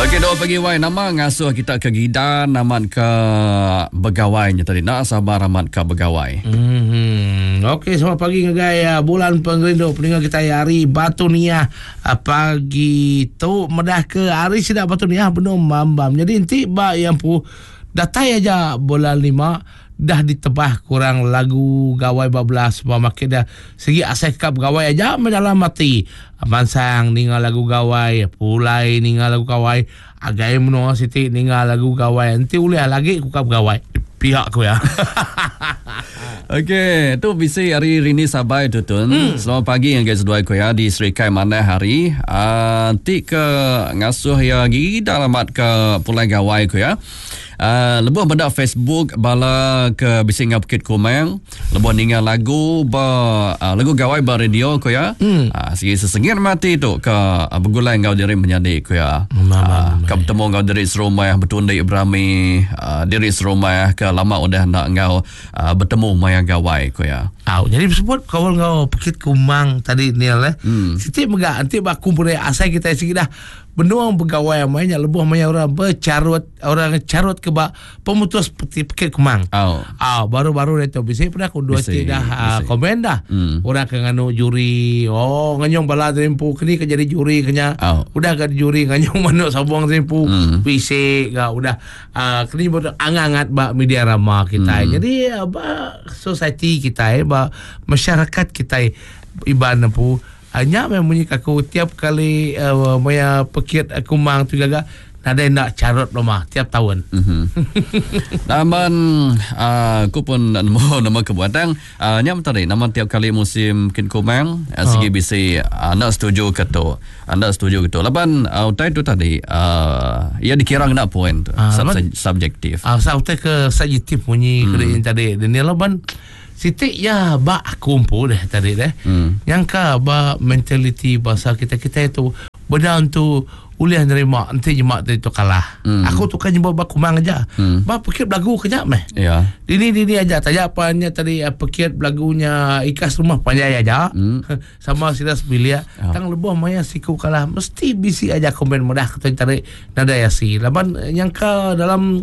Okey, doa pegawai nama ngasuh kita ke gidan namat ke begawainya tadi. Nak sabar amat ke begawai. Okey, selamat pagi ngagaya. Bulan penggerindu peningat kita hari Batu Niah pagi tu medah ke hari sidak Batu Niah benum mambam. Jadi inti ba yang pu datai aja bulan 5 dah ditebah kurang lagu gawai bablas makin dah segi asyik kap gawai aja mendalam mati mansang ningal lagu gawai pulai ningal lagu gawai agai menua siti ningal lagu gawai nanti uliah lagi ku kap gawai pihak ku ya. Okey, tu bisi hari ini sabai tutun. Selamat pagi yang guys dua ku ya di Serikai mana hari. Ti ke ngasuh ya gi dalamat ke pulai gawai ku ya. Lebuh benda Facebook bala ke bising Bukit Kumang, lebuh ningal lagu lagu gawai ba radio ko ya. Segi sesengir mati tu ke begulai ngau diri menjadi ko ya. Ke bertemu ngau diri serumah bertundi Ibrahimi diri serumah ke lama udah nak ngau bertemu maya gawai ko ya. Jadi sebut kawan ngau Bukit Kumang tadi ni lah. Siti megak nanti ba kumpul asai kita segi dah benuang pegawai amanya lebuh maya orang bercarut orang carut ke ba pemutus peti Bukit Kumang. Baru-baru itu bisa pernah ku dua dah komen dah. Orang ke nganu juri. Nganyong bala tempu kini ke jadi juri kenya. Udah ke juri nganyong manuk sabung tempu. Bisa ga udah kini buat angangat ba media rama kita. Jadi ba society kita ba masyarakat kita iban pu hanya memang aku tiap kali maya Bukit Kumang tu gaga ada nak carut rumah tiap tahun. Naman aku pun nama kebuatan nyam tadi nama tiap kali musim Bukit Kumang segi bisi nak setuju ke tu. Anda setuju ke tu. Laban utai tu tadi ia dikira nak point subjektif. Utai ke subjektif bunyi kerja tadi. Dan ni laban Siti ya ba kumpul deh tadi deh. Yang ka ba mentality bahasa kita itu benda tu uliah nerima nanti jemaat itu kalah. Aku tu kan jemput ba Kumang aja. Ba Bukit Belagu kejap meh. Ya. Ini aja tanya apanya tadi Bukit Belagunya ikas rumah panjai aja. Sama sidas bilia. Tang lebuh maya siku kalah mesti bisi aja komen mudah kita cari nada yasi. Laban yang ka dalam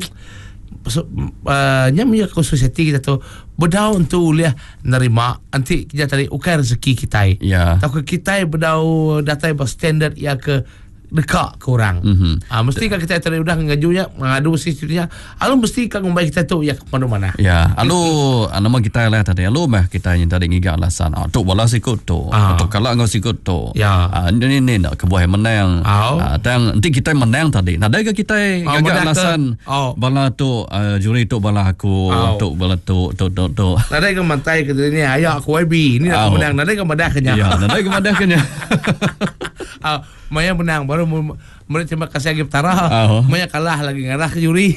nyamnya ke society kita tu berdau untuk uliah nerima nanti kita tadi ukar rezeki kita tahu ke kita berdau datai berstandard ya ke dekat ke orang. Mesti kan kita tadi udah ngajunya mengadu sistemnya alu mesti kan ngombai kita tu ya ke mana-mana ya alu nama kita lah tadi alu mah kita yang tadi ngiga alasan tu bola sikut tu tu kalau ngau sikut tu ini nak kebuah menang dan nanti kita menang tadi ada ke kita gagal alasan bola tu juri tu bola aku tu bola tu ada ke mantai ke ni ayo aku YB ini nak menang ada ke madahnya ada ke madahnya Maya menang baru terima kasih lagi Tara. Maya kalah lagi ngarah ke juri.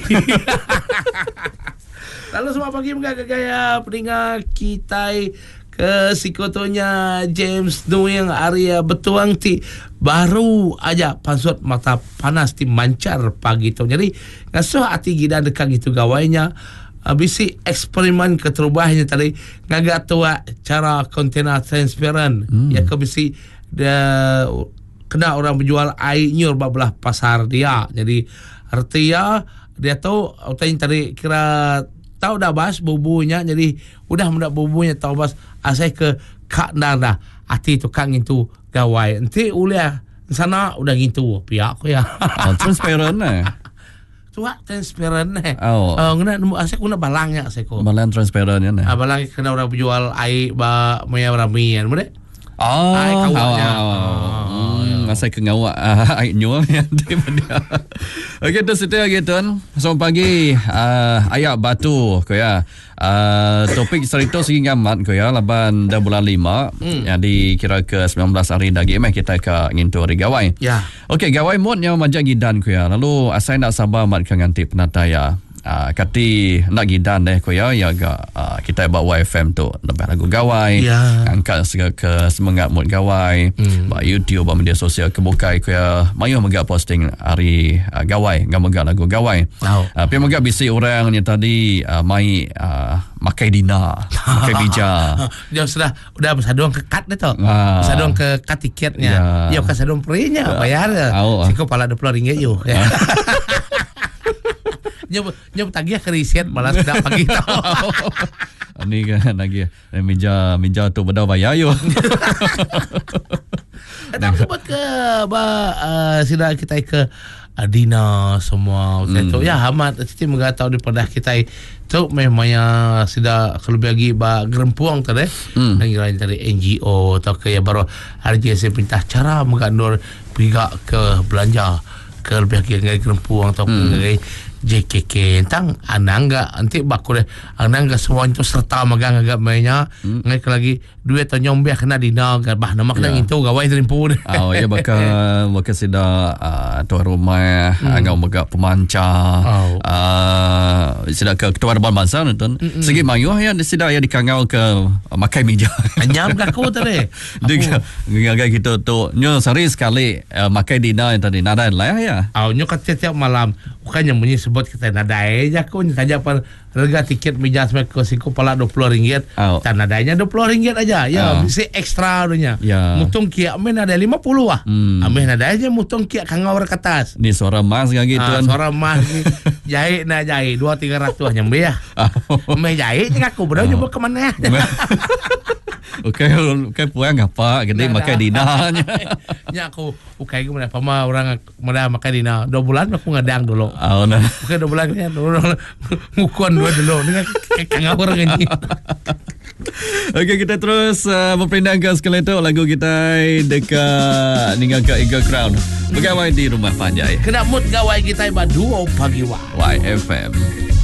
Lalu semua pagi gaya peningat kita ke sikotonya James Doing area betuang ti baru aja pansut mata panas ti mancar pagi tu. Jadi ngasuh hati gida dekat gitu gawainya. Bisi eksperimen keterubahnya tadi ngagak tua cara kontena transparan ya ke bisi kena orang menjual air nyur belah pasar dia. Jadi artinya dia tahu tadi kira tahu dah bas bubunya jadi udah mendak bubunya tahu bas asai ke kak dah hati tu kang itu gawai nanti uliah sana udah gitu pihak aku ya transparan Tuak transparan ngena asai kuna balangnya asai ko balang transparan ya balang kena orang menjual air ba maya ramian mene air kawanya saya ke ngawak air nyul yang dia. Okey tu situ lagi tuan. Selamat pagi ayak batu ko ya. Topik cerita segi ngamat ko ya laban dah bulan 5 yang dikira ke 19 hari lagi kita ke ngintu hari gawai. Ya. Okey gawai modnya majak gidan ko ya. Lalu asai nak sabar mat ke nganti penataya. Kati nak gidan deh ko ya kita bawa YFM tu lebih lagu gawai angkat ke semangat mood gawai ba YouTube ba media sosial kebukai ko ya mayu megak posting hari gawai ngam megak lagu gawai tapi megak bisi orang yang tadi mai makai dina, makai meja. Dia sudah bersadung ke kad tu. Ah. Bersadung ke kad tiketnya. Ya. Dia ke sadung perinya bayar. Au. Siko pala RM20 you. Dia tagih ke riset malah sudah pagi tahu. Ni kan lagi meja tu bedah bayar yo. Tapi buat ke sila kita ke Dina semua tu ya amat mesti mengatau daripada kita tu memangnya sudah lebih lagi ba gerempuang tadi lain dari NGO atau ke ya baru RJC perintah cara mengandur pihak ke belanja ke lebih lagi gerempuang atau ke JKK tentang anangga nanti bakul anangga semua itu serta magang agak mainnya ngai lagi duit tanyong biar kena dina bah nama kena itu gawai terimpu oh ya baka sida tuan rumah agak megak pemancar sida ke ketua dewan bangsa nonton segi mayuh ya sida ya dikangau ke makai meja nyam kaku tadi dia agak kita tu nyo sehari sekali makai dina yang tadi nada lah ya nyo tiap malam bukannya bunyi sebut kita nadai aja aku saja per harga tiket meja sampai ke siku pala RM20 dan nadainya RM20 aja ya mesti ekstra dunya mutung kia amin ada 50 amin nadainya mutung kia kangau ke atas ni suara mas kan gitu suara mas ni jahit 200-300 nyambe ya amin jahit aku bedah nyoba ke mana Okay, puang apa gede makai dina nya aku okay ke mana pama orang mana makai dina 2 bulan aku ngadang dulu nah okay 2 bulan ngukon dulu dengan kangau orang ini. Okey, kita terus berpindah ke skeletor lagu kita dekat dengan ke Eagle Crown. Pegawai di Rumah Panjai. Kena mood gawai kita ba 2 pagi wa. YFM.